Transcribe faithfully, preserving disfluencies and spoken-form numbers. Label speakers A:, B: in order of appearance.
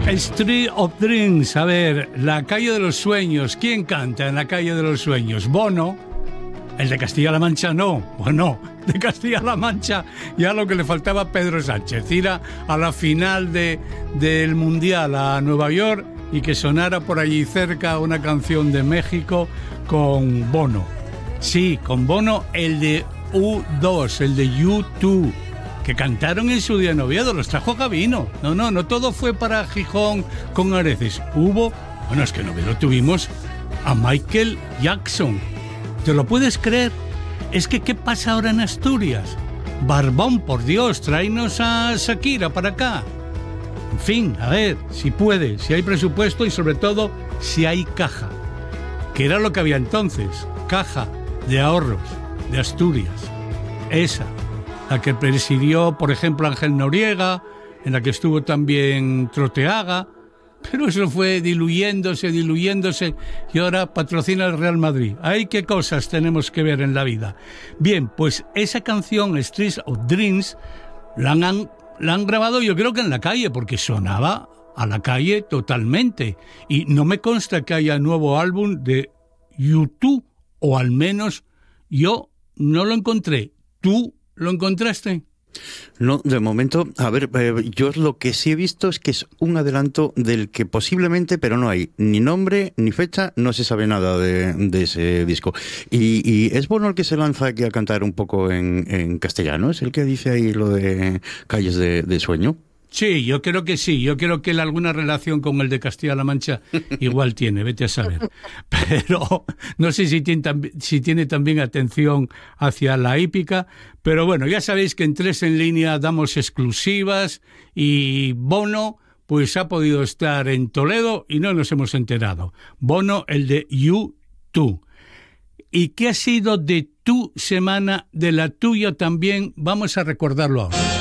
A: Street of Dreams, a ver, la calle de los sueños. ¿Quién canta en la calle de los sueños? Bono. El de Castilla-La Mancha no. Bueno, de Castilla-La Mancha ya lo que le faltaba a Pedro Sánchez, ir a, a la final de, del Mundial a Nueva York y que sonara por allí cerca una canción de México con Bono. Sí, con Bono, el de U dos, el de U dos, que cantaron en su día en Oviedo, los trajo Gabino. No, no, no todo fue para Gijón con Areces. Hubo, bueno, es que en Oviedo tuvimos a Michael Jackson. ¿Te lo puedes creer? Es que, ¿qué pasa ahora en Asturias? Barbón, por Dios, tráenos a Shakira para acá. En fin, a ver, si puede, si hay presupuesto y sobre todo si hay caja. Que era lo que había entonces, caja de ahorros de Asturias. Esa, la que presidió, por ejemplo, Ángel Noriega, en la que estuvo también Troteaga, pero eso fue diluyéndose, diluyéndose, y ahora patrocina el Real Madrid. ¡Ay, qué cosas tenemos que ver en la vida! Bien, pues esa canción, Streets of Dreams, la han, la han grabado yo creo que en la calle, porque sonaba a la calle totalmente. Y no me consta que haya nuevo álbum de U dos, o al menos yo no lo encontré. ¿Tú lo encontraste?
B: No, de momento, a ver, eh, yo lo que sí he visto es que es un adelanto del que posiblemente, pero no hay ni nombre ni fecha, no se sabe nada de, de ese disco. Y, y es Bono el que se lanza aquí a cantar un poco en, en castellano, es el que dice ahí lo de Calles de, de Sueño.
A: Sí, yo creo que sí. Yo creo que él alguna relación con el de Castilla-La Mancha igual tiene, vete a saber. Pero no sé si tiene, si tiene también atención hacia la hípica. Pero bueno, ya sabéis que en Tres en Línea damos exclusivas y Bono pues ha podido estar en Toledo y no nos hemos enterado. Bono, el de U dos. ¿Y qué ha sido de tu semana, de la tuya también? Vamos a recordarlo ahora.